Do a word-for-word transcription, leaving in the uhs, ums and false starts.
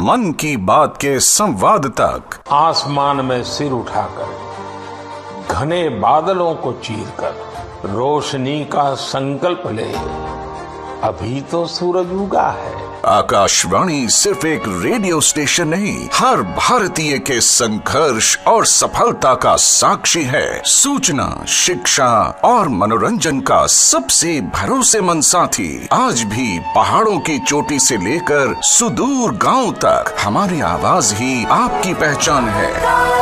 मन की बात के संवाद तक। आसमान में सिर उठाकर घने बादलों को चीरकर रोशनी का संकल्प ले, अभी तो सूरज उगा है। आकाशवाणी सिर्फ एक रेडियो स्टेशन नहीं, हर भारतीय के संघर्ष और सफलता का साक्षी है। सूचना, शिक्षा और मनोरंजन का सबसे भरोसेमंद साथी। आज भी पहाड़ों की चोटी से लेकर सुदूर गांव तक हमारी आवाज ही आपकी पहचान है।